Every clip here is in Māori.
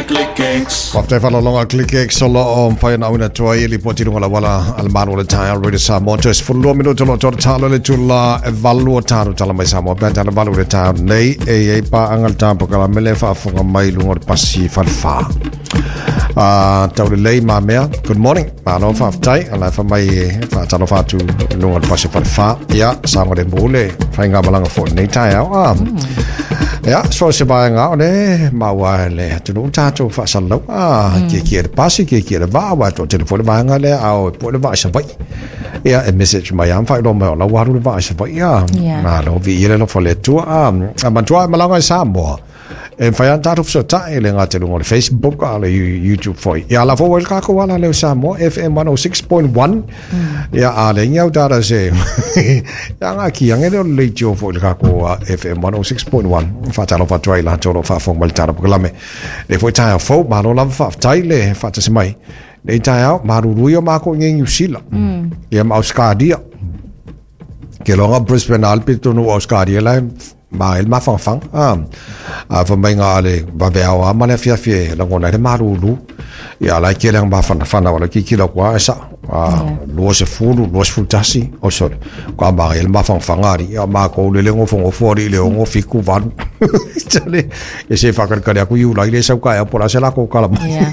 ClickX. Wapte whalalonga ClickX solo o mpaya na una tua ili poti runga la wala almano le taia redi sa montes fullo minuto lo tora talo le tula e valu o taro tala mai sa mo benta le valu le tao nei e pa angal tampo kala mele fa afunga mai lunga pasi falfa tau le lei ma mea good morning ma no fa tai ala fa mai fa talo fa tu lunga pasi falfa ya sa ngore mole fa inga malanga fo nei taia ja, so se ba nga ne ma wa le tu no tato fa sallo ke pasi ke va to telefone ba nga le au po le va sa vai ja a message ma yam fa lo ma la wa ru va sa vai ja ma lo vi ile lo fo le tu ma tu ma la nga sa mo en fa yan tato so ta ile nga te lo Facebook ala YouTube foi ja la fo wel ka ko wala le sa mo FM 106.1 ja ale nyau data se ja nga ki yang le jo fo le ka ko FM 106.1 fa talo fa trai la tolo fa fong mal taro programe le foi ta fo ma no la fa tai le fa ta mai le ta ma ru yo ma ko ngi usila ya ma Australia ke lo nga Brisbane alpi to no Australia la ma el ma fang fa mai nga le ba be awa ma le fia la ngona le ma ru ya la ke lang ba fa na wala ki lo kwa sa lo se tasi o so kwa ba el ma fang ari ya ma ko le ngo fo fori le ngo fiku van chale e se fa ka ku yu la ile sa ka ya por la ko kala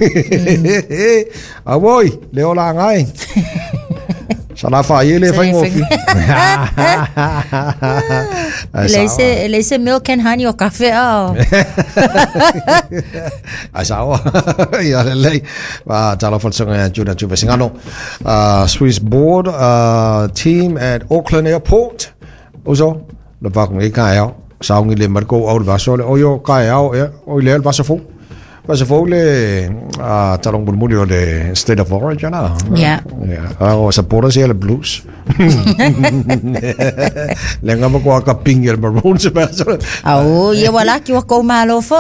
a voi le ola ngai Sana fa ile fa ngofi. Laisse milk and honey o café oh. Asawa. Ya le va talo fa songa juna tu singano. Swiss board team at Auckland Airport. Oso le va con ka ya. Sa ngi le marco au va so le oyo ka ya o le va so fu. Was a vole talong bulmulio le state of origin yeah supporters here blues le ngamo ko ka pingel maroons ba so ye wala ki wa ko malo fo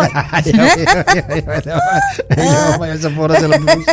ya supporters le blues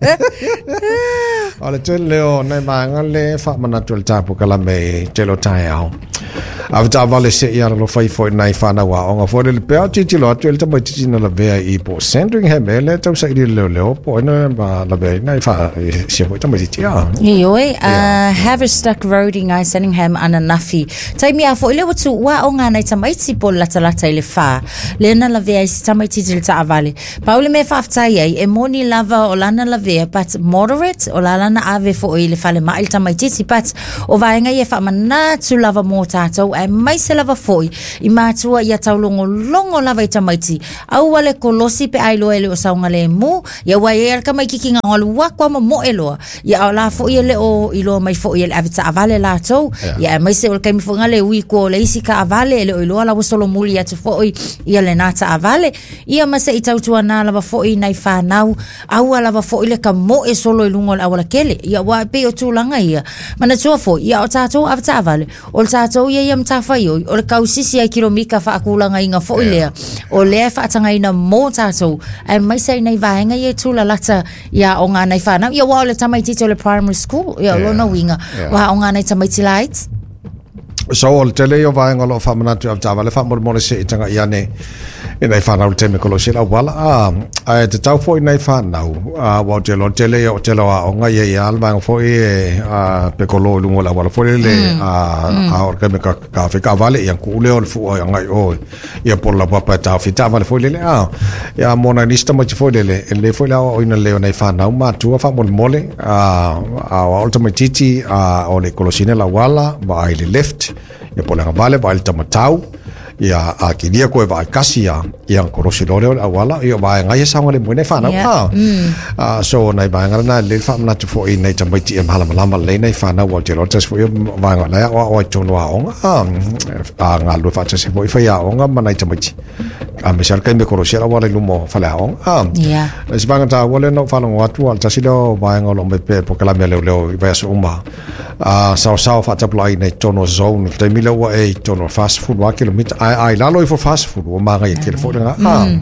ala tele na manga le fa manatul tapu kala me telo tai au avta vale se ya lo fai foi nai fa na wa onga fo le pe ti lo tel ta ti na la ve I po Sandringham le tau sa I le po na ba la be nai fa se foi ta mai ti ya yoi Haverstock Road in Sandringham ana nafi tai mi a fo le watu wa onga nai ta mai ti po la tala tai le fa le na la ve si ta mai ti ta avale paule me fa afta ye e moni lava o lana la ve but moderate o la lana ave fo ile fa le mai ta mai ti but o va nga ye fa mana tu lava mo tatou e mai se lava foi I matua ia taulongo longo lava I tamaiti au wale kolosi pe ai loa ele o saunga le mu ia wai e alka mai kikinga ngalu wakwa ma mo eloa ia au la foi ele o ilo mai foi ele avita avale la tau ia mai se olka mi fonga le wiko le isi ka avale ele o iloa la wasolo muli atu foi ia le nata avale ia masa I tautua na lava foi nai whanau au lava foi le ka mo e solo ilungo la awala kele ia wai pe o tūlanga ia mana tua foi ia o tatou avita avale o tatou ia mtawhai o le kausisi ai kilomika whaakulanga inga foilea o lea whaatangaina mō tātou ai mai sei nei vahenga ia tūla lata ia o ngā nei whanau ia wao le tamaiti o le primary school ia lona winga wa o ngā nei tamaiti lights so o tele o vahenga lo whamanatu av tāwale whamormore se I tanga ia ne I nei whanau le teme kolo sila wala ai te tau fo I nei whanau wao tele o tele o ngā ia alvanga fo I pe kolo lungo la wala fo le a orka me ka whika vale ia kule o le fu o ngai o ia por la papa tau fita vale fo le ia mona lista ma fo le fo la o ina le nei whanau ma tua whamormole a ultimate titi o le kolo sine la wala ba ai le left ia por la vale ba il tamatau ia a ki dia ko va kasi ia korosi lore awala ia va ngai sa ngale mo nei fa na so nei ba ngana le fa na tu fo I nei tamai ti mala mala le nei fa na wa te rotas fo va ngala o tono a nga lu fa se fo fa ya onga ma nei tamai a me sar kai me korosi la wala lumo fa la ia es ba ngata wala no fa no atu al tasilo va ngolo me pe po kala me le va so uma sa fa ta plai nei tono zone te milo wa e tono fast food wa kilometer ai lalo I for fast food o manga I telefone nga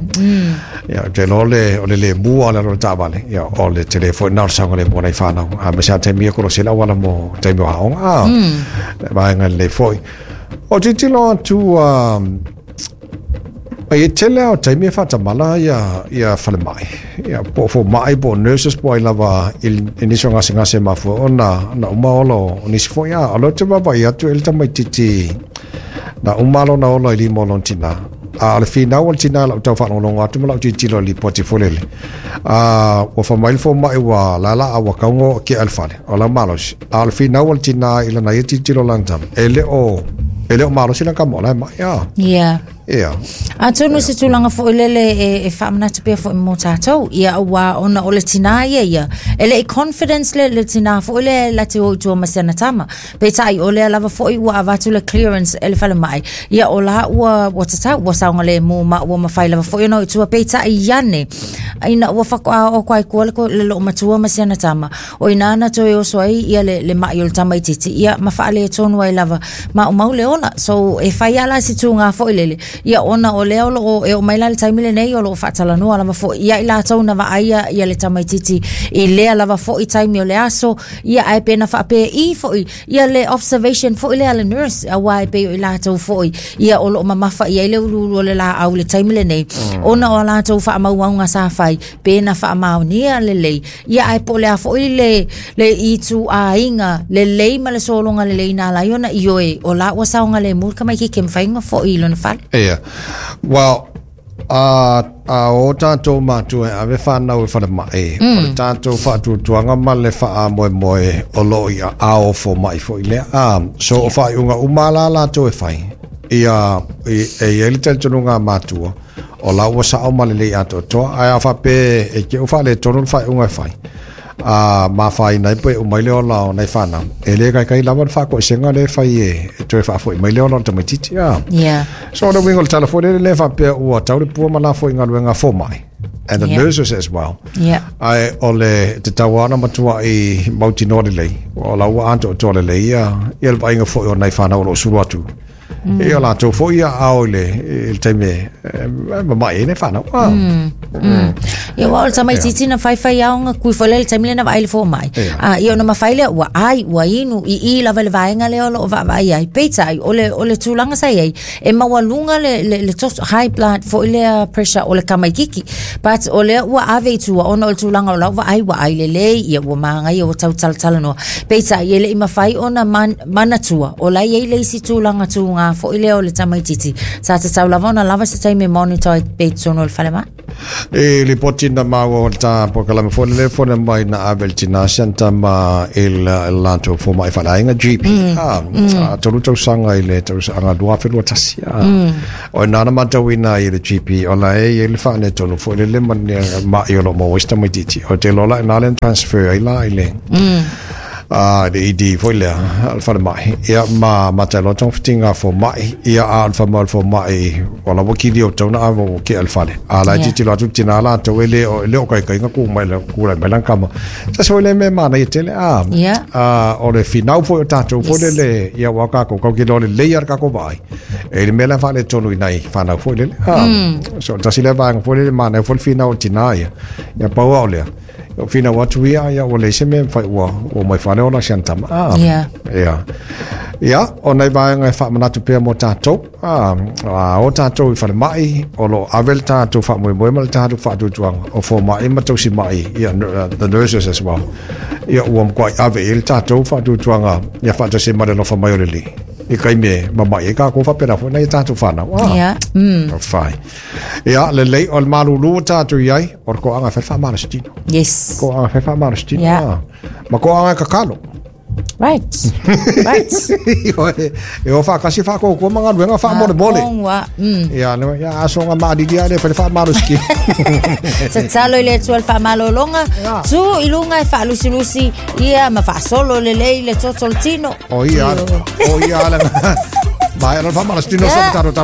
ya te lole o le mu ala ro tabale ya o le telefone na sa ngole mo nei fana a me sa te mi ko sela wala mo te mo ba nga le foi o titilo tu Ai tele o taimi fa tamala ia fale mai. Ia po mai po nurses po lava iniso nga se mafu ona na umalo ni sfo ya alo te baba ia tu el tamai titi. Na umalo na ola ili molontina. Al final wal tina la tau fa longa tu mala titi lo li portfolio. O fa mai fo mai wa la awa kaungo ke alfale. Ola malos. Al final wal tina ila na titi lo lantam. Ele o malo sila ka mo la ma ya. Yeah. Atonu se tulanga fo ilele e famna te pe fo mo tatou ia wa ona ole tina ia ele confidence le tina fo ile la te o tu masana tama pe tai ole lava fo I wa avatu le clearance ele fala mai ia ola wa watata wa saunga le mo ma wa mafai lava fo no tu pe tai yane ina wa fa o kwai ko le lo matua masana tama o ina na to yo so ia le ma yo tama titi ia mafa le tonu ai lava ma o le ona so e fai ala si tunga fo ilele ia ona o leo lo e o mai la taimile nei o lo fatala no ala fo ia ila tau na va ia le tamaititi e le lava fo I taimi o le aso ia ai pena fa pe I fo ia le observation fo ile ala nurse a wai pe ila tau fo ia o lo mama fa ia le ulu le la au le taimile nei ona o la tau fa mau nga sa fai pena fa mau ni le ia ai po le fo le I tu a inga le ma le solonga le na la yona io e o la wa sa nga le mul ka mai ki kem fa inga fo I lo na fa Well, o tātou mātua ave whanau e whanamai. O tātou whātua tuanga male wha moe o loi a ao fo mai fo I lea. So o whai unga umala lātou e whai. Ia e ele tētonu ngā mātua. O lau wa sa au male lei ato toa. Ai a whape e ke o whale tonu whai unga e whai. Ma whai nai poe o mai leo lao nai whanau. E le kai lawan whako I senga le whai e toe whafo I mai leo lao tamai titi. So the wingle telefone le whape ua tau le pua mana fo inga luenga fo mai. And the nurses as well. Ai ole te tawana matua I mauti nori lei. O lau wa anto o tole lei ia le painga fo o nai whanau lo suru atu. E la to fo ia ao le il taime mai ne whanau. Ia wa o tamai titi na whai aonga kui fo le taimile na vai le fo mai. Ia ona mawhaile wa ai wa inu I lava le vaenga leo lo va vai ai peita ai ole tulanga sai ai e mawalunga le tos high blood fo ile pressure ole kamai kiki but ole wa ave tu ona ole tulanga la va ai le ia wa manga ia o tau tala no peita ai le ima fai ona mana tua ola ia le si tulanga tunga fo ile ole tamai titi sa te tau lava se taime monitor peita no le falema e le potina maua o ta pokala me fone le fone mai na avel tina santa ma il lanto fo mai falainga GP tolu sanga ile tolu anga dua felo tasia o nana matawina ile GP ola e ile fane tolu fo le man ma yolo mo westa mai titi o te lola na len transfer ile de ID foi le alfa mai ia ma te lo tong fitinga fo mai ia alfa mal fo mai wala bo ki dio tona avo ke alfa le ala ti lo tutti na la to le o kai ku mai le ku la melan kama sa so le me mana i tele o le final fo ta to fo le ia wa ka ko ki lo le layer ka ko vai e le melan fa le tonu nai fa na fo le so ta si le va fo le mana fo final tinaia ia pa wa le o fina watu ia o le seme fai o mai fane ona santama o nei vai ngai fa manatu pe mo tato o tato I fa mai o lo avel tato fa mo mal tato fa tu tuang o fo mai mato si mai ia the nurses as well ia o mo kwai avel tato fa tu tuanga ia fa to se mai no fa mai le I kai me mama e ka ko fa pera fo nei tato fa na fai ia le lei o malulu tato iai or ko anga fa mara stino yes ko anga fa mara stino ma ko anga ka kalo right eu fa kasi fa ko manga luenga fa mo mole ia no ia so nga ma di dia le fa mara ski se tsalo ile tu fa malo longa tu ilunga fa lusi ia ma fa solo le le totoltino o ia la ma era fa mara stino so